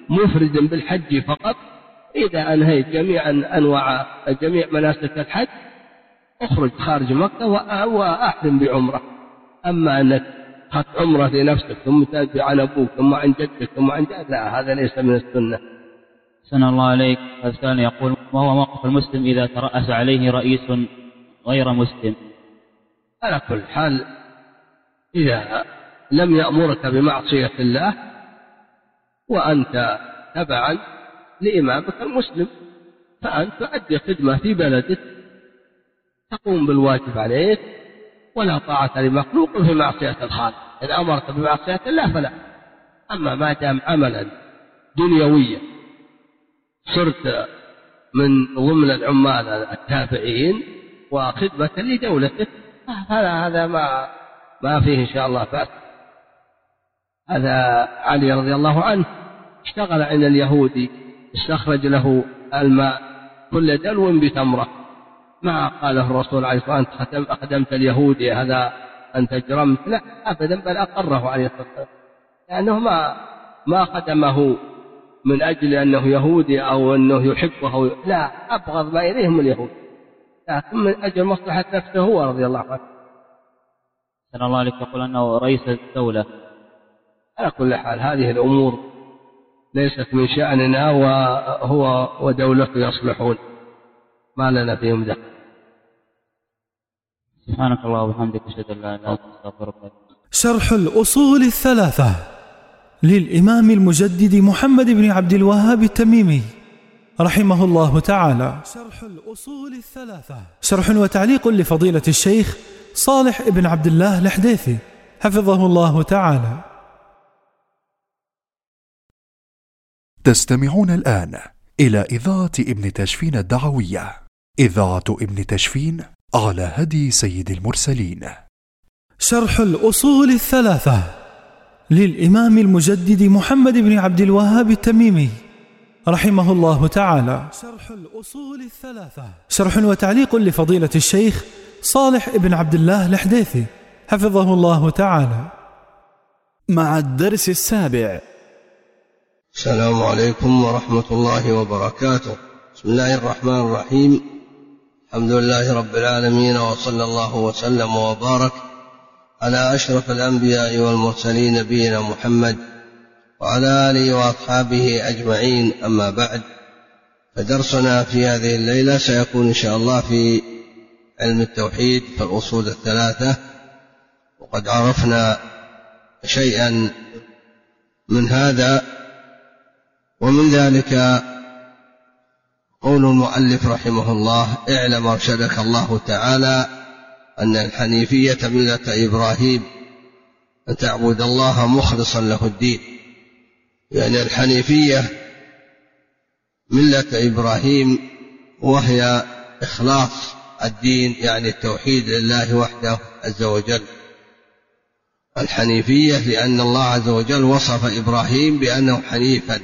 مفرد بالحج فقط، إذا أنهيت جميع مناسك الحج اخرج خارج مكة وأحرم بعمرة. أما أنك أخذت عمرة لنفسك ثم تأتي عن أبوك ثم عن جدك ثم عن جدك، لا، هذا ليس من السنة. سنة الله عليك. الثاني كان يقول: وهو موقف المسلم إذا ترأس عليه رئيس غير مسلم؟ على كل حال إذا لم يأمرك بمعصية الله وأنت تبعا لإمامك المسلم فأنت تؤدي خدمة في بلدك، تقوم بالواجب عليك، ولا طاعة لمخلوق في معصية الخالق. إن أمرك بمعصية الله فلا. أما ما دام عملا دنيويا صرت من ضمن العمال التابعين وخدمة لدولتك، هذا ما فيه إن شاء الله بأس. هذا علي رضي الله عنه اشتغل عند اليهودي، استخرج له الماء كل دلو بتمرة، ما قاله الرسول عليه الصلاة والسلام: أنت أخدمت اليهودي هذا أنت أجرمت، لا أبدا، بل أقره عليه الصلاة والسلام، لأنه ما خدمه من أجل أنه يهودي أو أنه يحبه، لا، أبغض ما إليهم اليهود، لكن من أجل مصلحة نفسه هو رضي الله عنه. سأل الله عليك. يقول أنه رئيس الدولة. على كل حال هذه الأمور ليست من شأننا، وهو ودولته يصلحون، ما لنا فيهم دخل. سبحانك الله وبحمدك، أشهد أن لا إله إلا أنت، أستغفرك. شرح الأصول الثلاثة للإمام المجدد محمد بن عبد الوهاب التميمي رحمه الله تعالى. شرح الأصول الثلاثة، شرح وتعليق لفضيلة الشيخ صالح بن عبد الله الحديثي حفظه الله تعالى. تستمعون الآن إلى إذاعة ابن تشفين الدعوية، إذاعة ابن تشفين على هدي سيد المرسلين. شرح الأصول الثلاثة للإمام المجدد محمد بن عبد الوهاب التميمي رحمه الله تعالى. شرح الأصول الثلاثة، شرح وتعليق لفضيلة الشيخ صالح بن عبد الله الحديثي حفظه الله تعالى. مع الدرس السابع. السلام عليكم ورحمة الله وبركاته. بسم الله الرحمن الرحيم. الحمد لله رب العالمين، وصلى الله وسلم وبارك على أشرف الأنبياء والمرسلين نبينا محمد وعلى آله وأصحابه أجمعين. أما بعد، فدرسنا في هذه الليلة سيكون إن شاء الله في علم التوحيد في الأصول الثلاثة، وقد عرفنا شيئا من هذا، ومن ذلك قول المؤلف رحمه الله: اعلم أرشدك الله تعالى أن الحنيفية ملة إبراهيم، أن تعبد الله مخلصا له الدين. يعني الحنيفية ملة إبراهيم، وهي إخلاص الدين، يعني التوحيد لله وحده عز وجل. الحنيفية لأن الله عز وجل وصف إبراهيم بأنه حنيفا،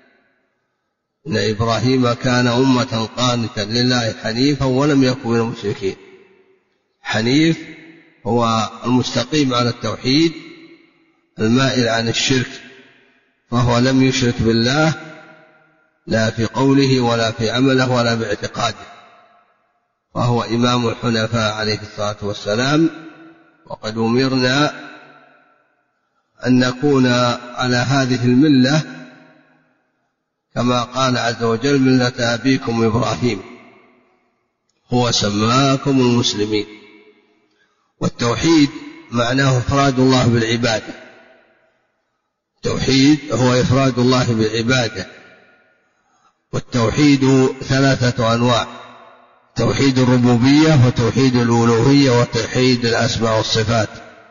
إن إبراهيم كان أمة قانتا لله حنيفا ولم يكن من المشركين. حنيف هو المستقيم على التوحيد المائل عن الشرك، فهو لم يشرك بالله لا في قوله ولا في عمله ولا باعتقاده، وهو إمام الحنفاء عليه الصلاة والسلام. وقد أمرنا أن نكون على هذه الملة كما قال عز وجل: ملة أبيكم إبراهيم هو سماكم المسلمين. والتوحيد معناه إفراد الله بالعبادة. التوحيد هو إفراد الله بالعبادة. والتوحيد ثلاثة أنواع: توحيد الربوبية، وتوحيد الألوهية، وتوحيد الأسماء والصفات.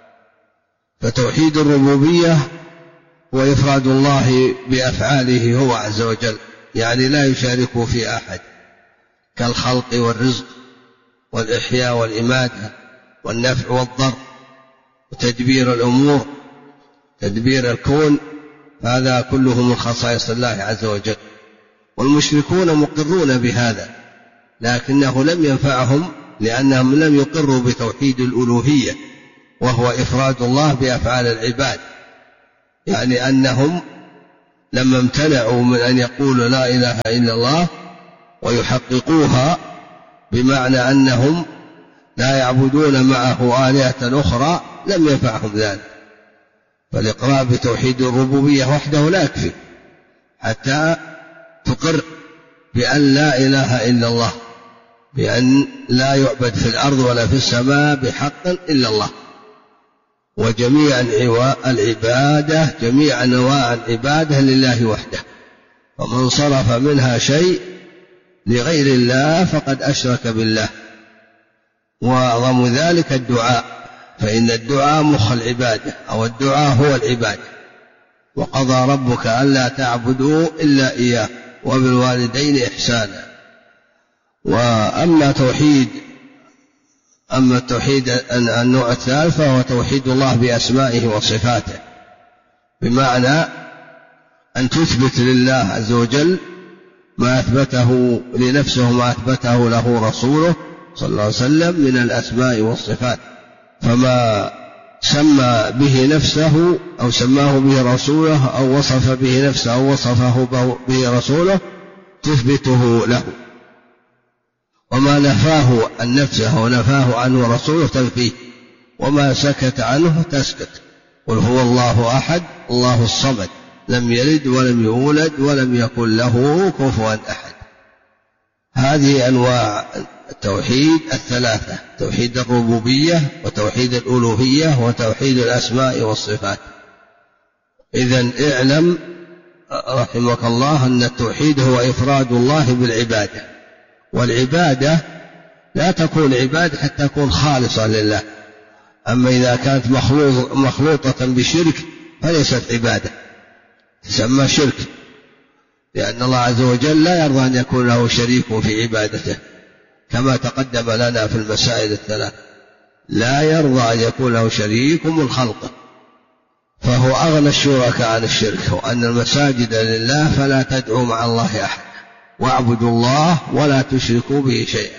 فتوحيد الربوبية هو إفراد الله بأفعاله هو عز وجل، يعني لا يشاركه في أحد، كالخلق والرزق والإحياء والإماتة والنفع والضر وتدبير الأمور، تدبير الكون، هذا كله من خصائص الله عز وجل. والمشركون مقرون بهذا، لكنه لم ينفعهم لأنهم لم يقروا بتوحيد الألوهية، وهو إفراد الله بأفعال العباد، يعني أنهم لما امتنعوا من أن يقولوا لا إله إلا الله ويحققوها، بمعنى أنهم لا يعبدون معه آلهة أخرى، لم ينفعهم ذلك. فالإقرار بتوحيد الربوبية وحده لا يكفي حتى تقر بأن لا إله إلا الله، بأن لا يعبد في الأرض ولا في السماء بحق إلا الله، وجميع العبادة جميع أنواع العبادة لله وحده، ومن صرف منها شيء لغير الله فقد أشرك بالله. وأعظم ذلك الدعاء، فإن الدعاء مخ العبادة، أو الدعاء هو العبادة. وقضى ربك ألا تعبدوا إلا إياه وبالوالدين إحسانا. وأما التوحيد النوع الثالث فهو توحيد الله بأسمائه وصفاته، بمعنى أن تثبت لله عز وجل ما أثبته لنفسه ما أثبته له رسوله صلى الله عليه وسلم من الأسماء والصفات. فما سمى به نفسه أو سماه به رسوله أو وصف به نفسه أو وصفه به رسوله تثبته له، وما نفاه عن نفسه ونفاه عنه رسوله تنفيه، وما سكت عنه تسكت. قل هو الله أحد الله الصمد لم يلد ولم يولد ولم يكن له كفوا أحد. هذه أنواع التوحيد الثلاثة: توحيد الربوبية وتوحيد الألوهية وتوحيد الأسماء والصفات. إذن اعلم رحمك الله أن التوحيد هو إفراد الله بالعبادة، والعبادة لا تكون عبادة حتى تكون خالصة لله. أما إذا كانت مخلوطة بشرك فليست عبادة، تسمى شرك، لأن الله عز وجل لا يرضى أن يكون له شريك في عبادته، كما تقدم لنا في المسائل الثلاث، لا يرضى أن يكون له شريك من خلقه، فهو أغنى الشركاء عن الشرك. وأن المساجد لله فلا تدعوا مع الله أحد واعبدوا الله ولا تشركوا به شيئا.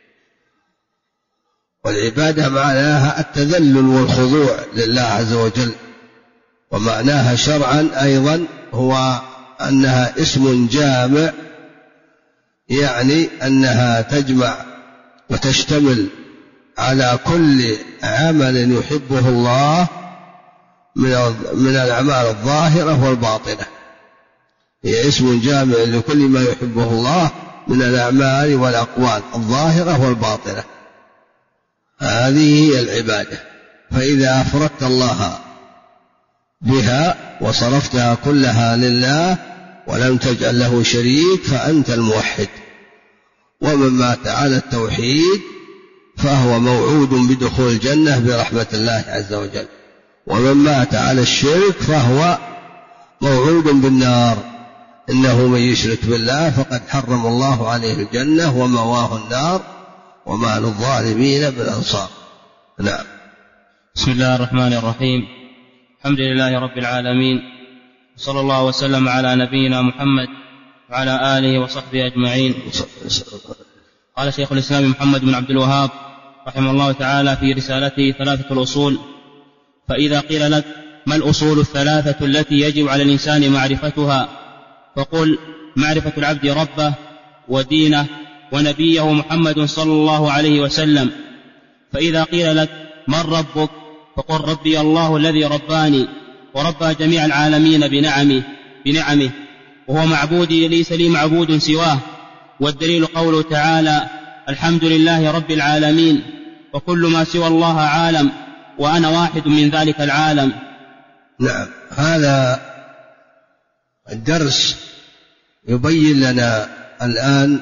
والعبادة معناها التذلل والخضوع لله عز وجل، ومعناها شرعا أيضا هو أنها اسم جامع، يعني أنها تجمع وتشتمل على كل عمل يحبه الله من الأعمال الظاهرة والباطنة. هي اسم جامع لكل ما يحبه الله من الأعمال والأقوال الظاهرة والباطنة. هذه هي العبادة. فإذا أفردت الله بها وصرفتها كلها لله ولم تجعل له شريك فأنت الموحد. ومن مات على التوحيد فهو موعود بدخول الجنة برحمة الله عز وجل، ومن مات على الشرك فهو موعود بالنار. إنه من يشرك بالله فقد حرم الله عليه الجنة ومواه النار وما للظالمين من أنصار. نعم. بسم الله الرحمن الرحيم. الحمد لله رب العالمين، صلى الله وسلم على نبينا محمد وعلى آله وصحبه أجمعين. قال شيخ الإسلام محمد بن عبد الوهاب رحمه الله تعالى في رسالته ثلاثة الأصول: فإذا قيل لك ما الأصول الثلاثة التي يجب على الإنسان معرفتها؟ فقل: معرفة العبد ربه ودينه ونبيه محمد صلى الله عليه وسلم. فإذا قيل لك من ربك؟ فقل: ربي الله الذي رباني وربى جميع العالمين بنعمه وهو معبودي ليس لي معبود سواه. والدليل قوله تعالى: الحمد لله رب العالمين وكل ما سوى الله عالم وأنا واحد من ذلك العالم. نعم. هذا الدرس يبين لنا الآن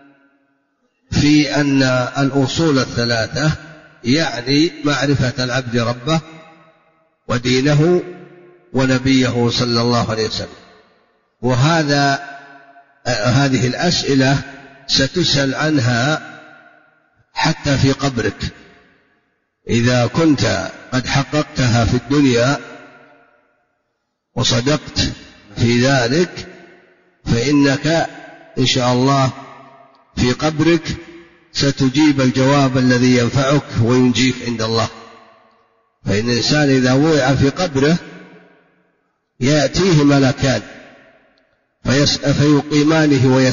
في أن الأصول الثلاثة يعني معرفة العبد ربه ودينه ونبيه صلى الله عليه وسلم. هذه الأسئلة ستسأل عنها حتى في قبرك. إذا كنت قد حققتها في الدنيا وصدقت في ذلك فإنك إن شاء الله في قبرك ستجيب الجواب الذي ينفعك وينجيك عند الله. فإن الإنسان إذا وضع في قبره يأتيه ملكان فيقيمانه